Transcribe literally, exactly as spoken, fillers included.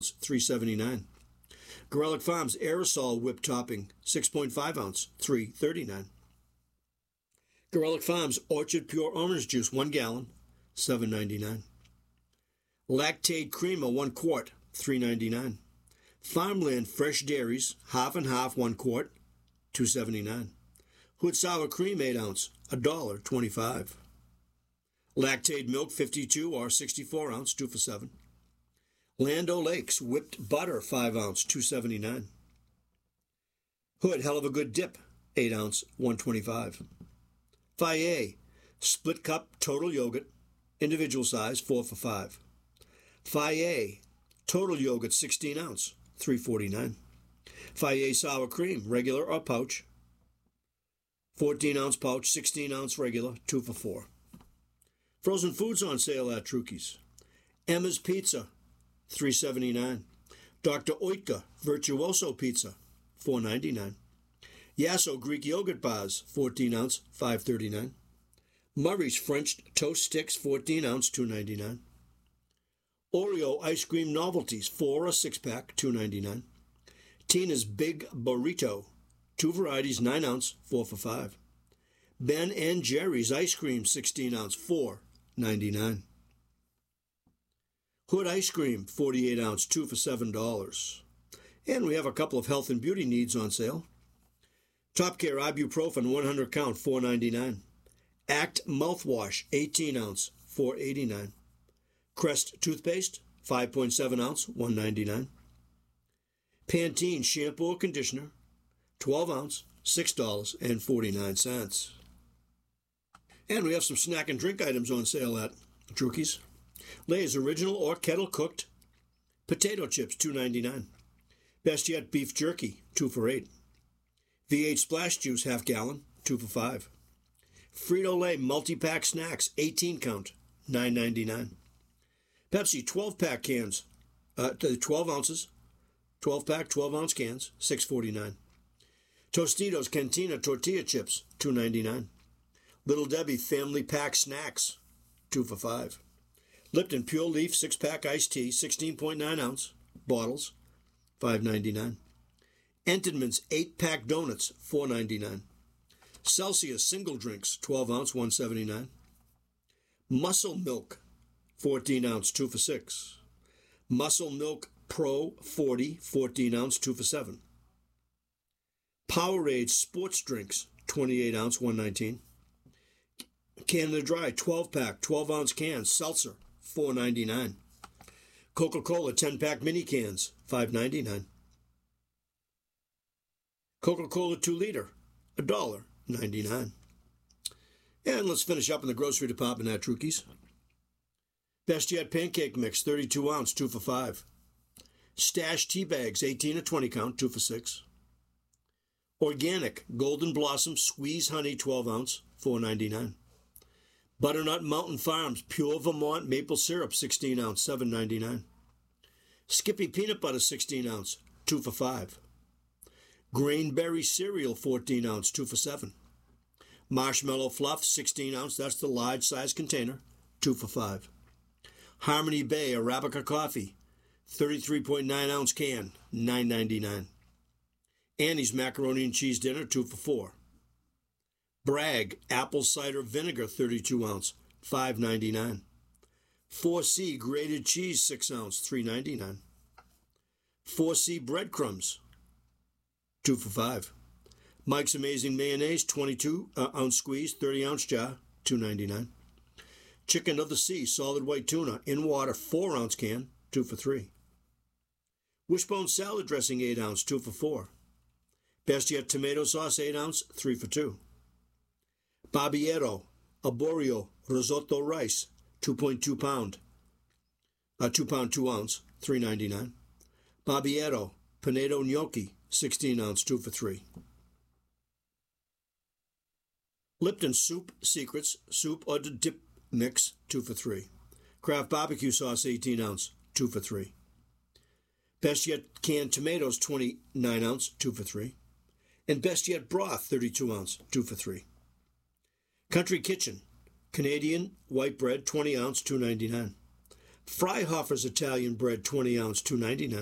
three seventy-nine. Garelic Farms Aerosol Whip Topping, six point five ounce, three thirty-nine. Garelic Farms Orchard Pure Orange Juice, one gallon, seven ninety-nine. Lactaid Crema, one quart, three ninety-nine. Farmland Fresh Dairies, half and half, one quart, two seventy-nine. Hood Sour Cream, eight ounce, one dollar twenty-five. Lactaid Milk, fifty-two or sixty-four ounce, two for seven. Land O'Lakes Whipped Butter, five ounce, two seventy-nine. Hood Hell of a Good Dip, eight ounce, one twenty-five. Fage Split Cup Total Yogurt, individual size, four for five. Fage Total Yogurt, sixteen ounce, three forty-nine. Fage Sour Cream, regular or pouch, fourteen ounce pouch, sixteen ounce regular, two for four. Frozen foods on sale at Trukey's. Emma's Pizza, three seventy-nine. Doctor Oetker Virtuoso Pizza, four ninety-nine. Yasso Greek Yogurt Bars, fourteen ounce, five thirty-nine. Murray's French Toast Sticks, fourteen ounce, two ninety-nine. Oreo Ice Cream Novelties, four or six pack, two ninety-nine. Tina's Big Burrito, two varieties, nine ounce, four for five. Ben and Jerry's Ice Cream, sixteen ounce, four ninety-nine. Hood Ice Cream, forty-eight ounce, two for seven dollars. And we have a couple of health and beauty needs on sale. Top Care Ibuprofen, one hundred count, four ninety-nine. Act Mouthwash, eighteen ounce, four eighty-nine. Crest Toothpaste, five point seven ounce, one ninety-nine. Pantene Shampoo or Conditioner, twelve ounce, six dollars and forty-nine cents. And we have some snack and drink items on sale at Trukey's. Lay's Original or Kettle Cooked Potato Chips, two ninety-nine. Best Yet Beef Jerky, two for eight. V eight Splash Juice, half gallon, two for five. Frito-Lay Multi-Pack Snacks, eighteen count, nine ninety-nine. Pepsi twelve pack cans, uh, twelve ounces, twelve pack, twelve ounce cans, six forty-nine. Tostitos Cantina Tortilla Chips, two ninety-nine. Little Debbie Family Pack Snacks, two for five. Lipton Pure Leaf six pack iced tea, sixteen point nine ounce, bottles, five ninety-nine. Entenmann's eight pack donuts, four ninety-nine. Celsius single drinks, twelve ounce, one seventy-nine. Muscle Milk, fourteen ounce, two for six. Muscle Milk Pro forty, fourteen ounce, two for seven. Powerade Sports Drinks, twenty-eight ounce, one nineteen. Canada Dry twelve pack, twelve ounce cans, seltzer, four ninety-nine. Coca-Cola ten pack mini cans, five ninety-nine. Coca-Cola two liter, one dollar ninety-nine. And let's finish up in the grocery department at Trukey's. Best Yet Pancake Mix, thirty-two ounce, two for five. Stash Tea Bags, eighteen or twenty count, two for six. Organic Golden Blossom Squeeze Honey, twelve ounce, four ninety-nine. Butternut Mountain Farms Pure Vermont Maple Syrup, sixteen ounce, seven ninety-nine. Skippy Peanut Butter, sixteen ounce, two for five. Grainberry Cereal, fourteen ounce, two for seven. Marshmallow Fluff, sixteen ounce, that's the large size container, two for five. Harmony Bay Arabica Coffee, thirty-three point nine ounce can, nine ninety-nine. Annie's Macaroni and Cheese Dinner, two for four. Bragg Apple Cider Vinegar, thirty-two ounce, five ninety-nine. four C Grated Cheese, six ounce, three ninety-nine. four C Breadcrumbs, two for five. Mike's Amazing Mayonnaise, twenty-two ounce squeeze, thirty ounce jar, two ninety-nine. Chicken of the Sea Solid White Tuna in water, four ounce can, two for three. Wishbone Salad Dressing, eight ounce, two for four. Best Yet Tomato Sauce, eight ounce, three for two. Barbiero Arborio Risotto Rice, two point two pound, uh, two pound, two ounce, three ninety-nine. Barbiero Pinedo Gnocchi, sixteen ounce, two for three. Lipton Soup Secrets Soup or Dip Mix, two for three. Kraft Barbecue Sauce, eighteen ounce, two for three. Best Yet Canned Tomatoes, twenty-nine ounce, two for three. And Best Yet Broth, thirty-two ounce, two for three. Country Kitchen Canadian White Bread, twenty ounce, two ninety-nine. Freihofer's Italian bread, twenty ounce, two ninety-nine.